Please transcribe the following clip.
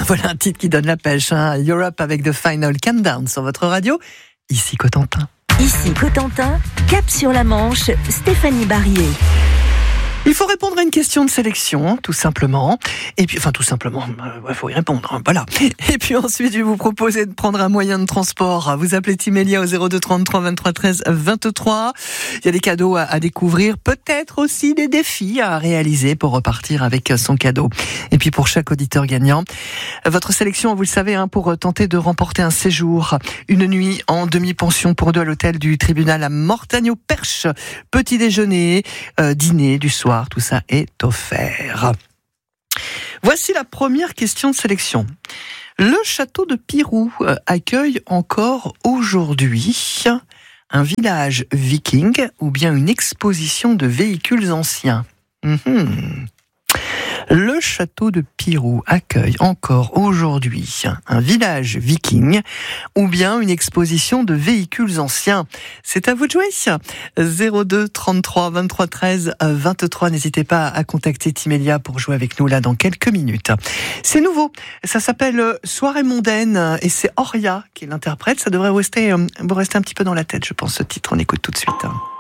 Voilà un titre qui donne la pêche. Europe avec The Final Countdown sur votre radio. Ici Cotentin. Ici Cotentin, cap sur la Manche, Stéphanie Barrier. Il faut répondre à une question de sélection, tout simplement. Et puis, faut y répondre, voilà. Et puis ensuite, je vais vous proposer de prendre un moyen de transport. Vous appelez Timélia au 02 33 23 13 23. Il y a des cadeaux à découvrir, peut-être aussi des défis à réaliser pour repartir avec son cadeau. Et puis pour chaque auditeur gagnant, votre sélection, vous le savez, pour tenter de remporter un séjour, une nuit en demi-pension pour deux à l'hôtel du tribunal à Mortagne-au-Perche. Petit déjeuner, dîner du soir. Tout ça est offert. Voici la première question de sélection. Le château de Pirou accueille encore aujourd'hui un village viking ou bien une exposition de véhicules anciens. Le château de Pirou accueille encore aujourd'hui un village viking ou bien une exposition de véhicules anciens. C'est à vous de jouer. 02 33 23 13 23. N'hésitez pas à contacter Timélia pour jouer avec nous là dans quelques minutes. C'est nouveau. Ça s'appelle Soirée mondaine et c'est Oria qui l'interprète. Ça devrait vous rester un petit peu dans la tête, je pense, ce titre. On écoute tout de suite.